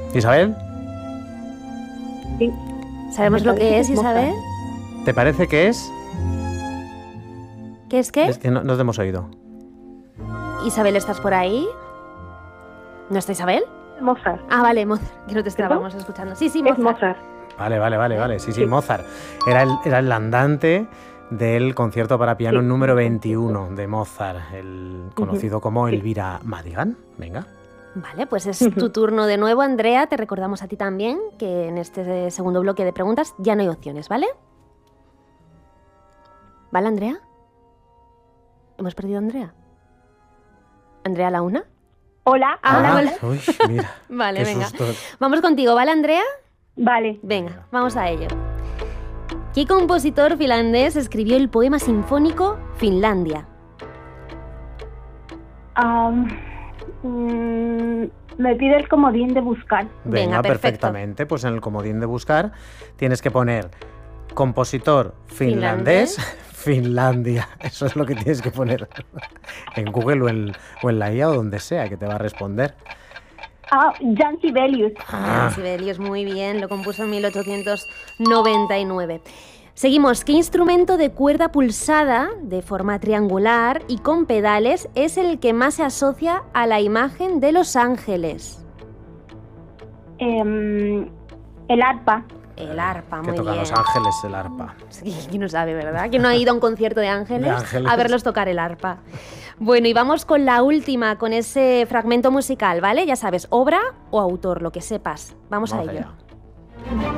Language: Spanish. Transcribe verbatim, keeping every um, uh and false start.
¿Isabel? Sí. ¿Sabemos lo que es, Isabel? ¿Te parece que es? ¿Qué es qué? Es que no, no te hemos oído. Isabel, ¿estás por ahí? ¿No está Isabel? Mozart. Ah, vale, Mozart, que no te estábamos escuchando. Sí, sí, Mozart. Es Mozart. Vale, vale, vale, vale. Sí, sí, Mozart. Era el, era el andante del concierto para piano Sí. número veintiuno de Mozart, el conocido como Sí. Elvira Madigan. Venga. Vale, pues es tu turno de nuevo, Andrea. Te recordamos a ti también que en este segundo bloque de preguntas ya no hay opciones, ¿vale? ¿Vale, Andrea? ¿Hemos perdido a Andrea? ¿Andrea a la una? Hola. Ah, hola. vale. Uy, mira. Vale, qué venga. susto. Vamos contigo, ¿vale, Andrea? Vale. Venga, vamos a ello. ¿Qué compositor finlandés escribió el poema sinfónico Finlandia? Am, mm, me pide el comodín de buscar. Venga, Venga, perfecto. perfectamente. Pues en el comodín de buscar tienes que poner compositor finlandés, Finlandia. Eso es lo que tienes que poner en Google o en, o en la I A o donde sea que te va a responder. Ah, Jan Sibelius. Ah. Sibelius, muy bien, lo compuso en mil ochocientos noventa y nueve. Seguimos. ¿Qué instrumento de cuerda pulsada, de forma triangular y con pedales, es el que más se asocia a la imagen de los ángeles? Em, el arpa. El arpa, Que muy tocan bien. Los Ángeles el arpa. Sí, ¿quién no sabe, verdad? ¿Quién no ha ido a un concierto de ángeles, De ángeles. a verlos tocar el arpa? Bueno, y vamos con la última, con ese fragmento musical, ¿vale? Ya sabes, obra o autor, lo que sepas. Vamos, Vamos a ello. allá.